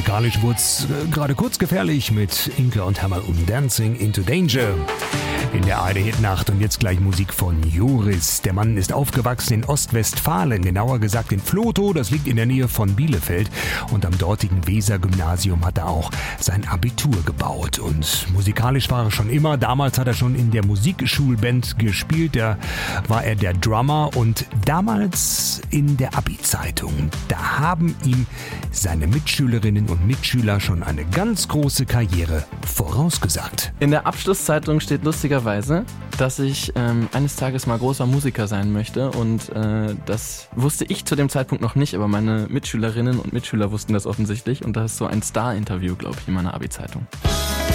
musikalisch wurde es gerade kurz gefährlich mit Inke und Hammer und Dancing into Danger. In der ARD-Hitnacht und jetzt gleich Musik von Joris. Der Mann ist aufgewachsen in Ostwestfalen, genauer gesagt in Vlotho, das liegt in der Nähe von Bielefeld. Und am dortigen Weser-Gymnasium hat er auch sein Abitur gebaut. Und musikalisch war er schon immer. Damals hat er schon in der Musikschulband gespielt, da war er der Drummer. Und damals in der Abi-Zeitung, da haben ihm seine Mitschülerinnen und Mitschüler schon eine ganz große Karriere vorausgesagt. In der Abschlusszeitung steht lustigerweise, dass ich eines Tages mal großer Musiker sein möchte und das wusste ich zu dem Zeitpunkt noch nicht, aber meine Mitschülerinnen und Mitschüler wussten das offensichtlich und das ist so ein Star-Interview, glaube ich, in meiner Abi-Zeitung.